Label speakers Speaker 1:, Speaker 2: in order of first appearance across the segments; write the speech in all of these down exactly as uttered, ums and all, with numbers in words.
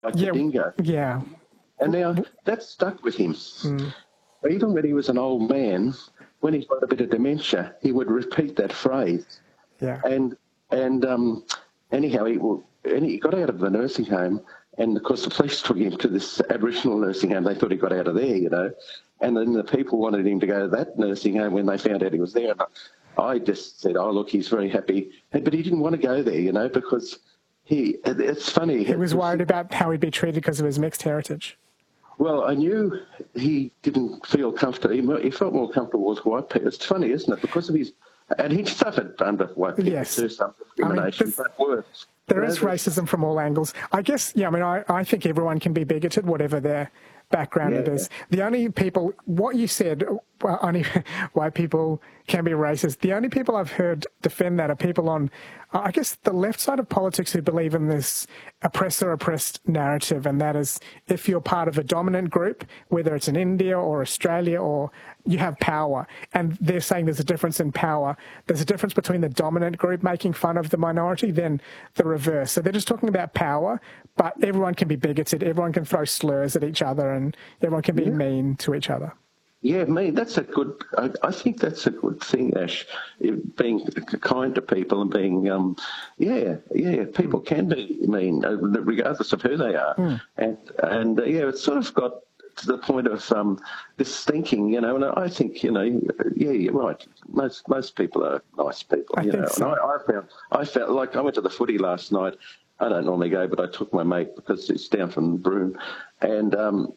Speaker 1: like
Speaker 2: yeah,
Speaker 1: the dingo.
Speaker 2: yeah.
Speaker 1: And now that stuck with him.
Speaker 2: Mm.
Speaker 1: Even when he was an old man, when he got a bit of dementia, he would repeat that phrase.
Speaker 2: Yeah.
Speaker 1: And and um, anyhow, he, well, and he got out of the nursing home, and of course the police took him to this Aboriginal nursing home. They thought he got out of there, you know. And then the people wanted him to go to that nursing home when they found out he was there. And I just said, oh, look, he's very happy. But he didn't want to go there, you know, because he, it's funny.
Speaker 2: He was worried about how he'd be treated because of his mixed heritage.
Speaker 1: Well, I knew he didn't feel comfortable. He, he felt more comfortable with white people. It's funny, isn't it? Because of his, and he suffered under white people
Speaker 2: yes.
Speaker 1: too, some discrimination, I mean, but worse.
Speaker 2: There is racism from all angles. I guess, yeah, I mean, I, I think everyone can be bigoted, whatever their background
Speaker 1: yeah.
Speaker 2: it is. The only people, what you said, well, only white people can be racist. The only people I've heard defend that are people on, I guess, the left side of politics who believe in this oppressor-oppressed narrative, and that is if you're part of a dominant group, whether it's in India or Australia, or you have power, and they're saying there's a difference in power. There's a difference between the dominant group making fun of the minority than the reverse. So they're just talking about power, but everyone can be bigoted, everyone can throw slurs at each other, and everyone can be
Speaker 1: yeah.
Speaker 2: mean to each other.
Speaker 1: Yeah, me, that's a good, I, I think that's a good thing, Ash, being kind to people and being, um, yeah, yeah, people mm. can be mean, regardless of who they are. Mm. And, and uh, yeah, it's sort of got to the point of um, this thinking, you know, and I think, you know, yeah, you're right, most most people are nice people,
Speaker 2: I
Speaker 1: you know.
Speaker 2: So.
Speaker 1: And I, I found, I felt like I went to the footy last night. I don't normally go, but I took my mate because he's down from Broome, and, um,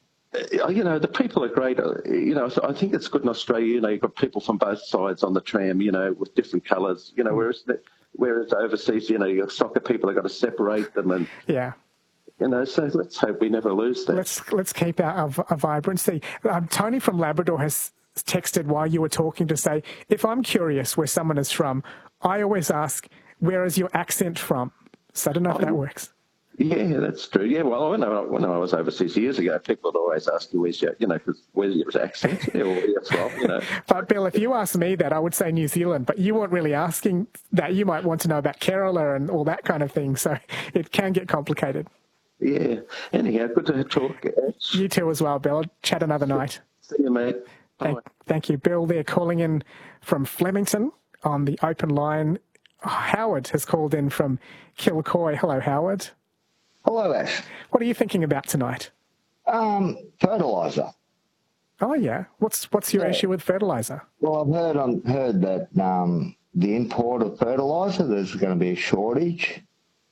Speaker 1: you know, the people are great. You know, I think it's good in Australia. You know, you've got people from both sides on the tram, you know, with different colours. You know, whereas whereas overseas, you know, your soccer people have got to separate them, and
Speaker 2: yeah,
Speaker 1: you know. So let's hope we never lose that.
Speaker 2: Let's let's keep our, our, our vibrancy. Um, Tony from Labrador has texted while you were talking to say, if I'm curious where someone is from, I always ask, where is your accent from? So I don't know if
Speaker 1: I'm,
Speaker 2: that works.
Speaker 1: Yeah, that's true. Yeah, well, when I, when I was overseas years ago, people would always ask you, where's your, you know, cause where's your accent or where you're from, you know.
Speaker 2: But, Bill, if you asked me that, I would say New Zealand, but you weren't really asking that. You might want to know about Kerala and all that kind of thing, so it can get complicated.
Speaker 1: Yeah. Anyhow, good to talk.
Speaker 2: You too as well, Bill. I'll chat another night.
Speaker 1: See you, mate.
Speaker 2: Thank, thank you, Bill. They're calling in from Flemington on the open line. Oh, Howard has called in from Kilcoy. Hello, Howard.
Speaker 3: Hello, Ash.
Speaker 2: What are you thinking about tonight?
Speaker 3: Um, fertiliser.
Speaker 2: Oh, yeah. What's what's your
Speaker 3: yeah.
Speaker 2: issue with fertiliser?
Speaker 3: Well, I've heard on, heard that um, the import of fertiliser, there's going to be a shortage.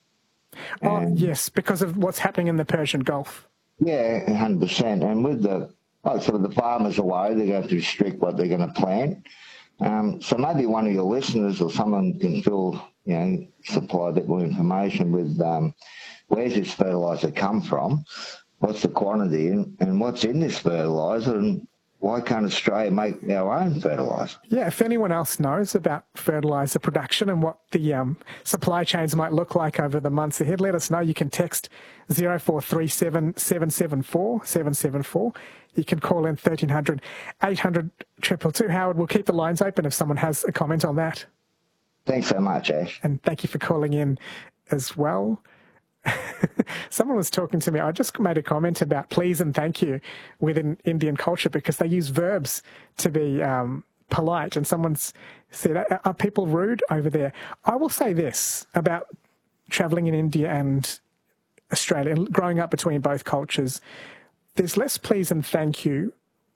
Speaker 2: Oh, and, yes, because of what's happening in the Persian Gulf.
Speaker 3: Yeah, one hundred percent. And with the, oh, sort of the farmers away, they're going to restrict what they're going to plant. Um, so maybe one of your listeners or someone can fill, you know, supply a bit more information with um, where's this fertiliser come from, what's the quantity, and, and what's in this fertiliser, and why can't Australia make our own fertiliser?
Speaker 2: Yeah, if anyone else knows about fertiliser production and what the um, supply chains might look like over the months ahead, let us know. You can text zero four three seven, seven seven four, seven seven four. You can call in thirteen hundred, eight hundred, two two two. Howard, we'll keep the lines open if someone has a comment on that.
Speaker 3: Thanks so much, Ash.
Speaker 2: And thank you for calling in as well. Someone was talking to me. I just made a comment about please and thank you within Indian culture because they use verbs to be um, polite. And someone's said, are, are people rude over there? I will say this about travelling in India and Australia, growing up between both cultures. There's less please and thank you.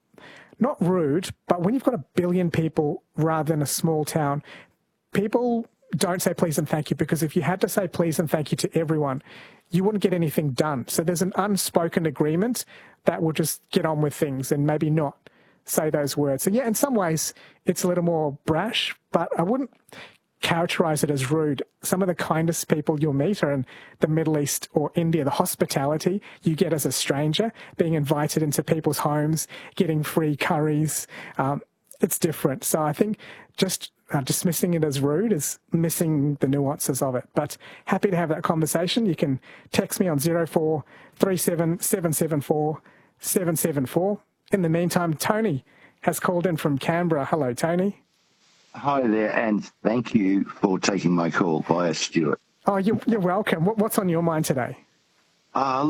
Speaker 2: Not rude, but when you've got a billion people rather than a small town, people don't say please and thank you, because if you had to say please and thank you to everyone, you wouldn't get anything done. So there's an unspoken agreement that will just get on with things and maybe not say those words. So yeah, in some ways it's a little more brash, but I wouldn't characterize it as rude. Some of the kindest people you'll meet are in the Middle East or India. The hospitality you get as a stranger, being invited into people's homes, getting free curries, um, it's different. So I think just Uh, dismissing it as rude is missing the nuances of it. But happy to have that conversation. You can text me on zero four three seven, seven seven four, seven seven four. In the meantime, Tony has called in from Canberra. Hello, Tony.
Speaker 4: Hi there, and thank you for taking my call via Stuart.
Speaker 2: Oh, you're, you're welcome. What, what's on your mind today?
Speaker 4: Uh,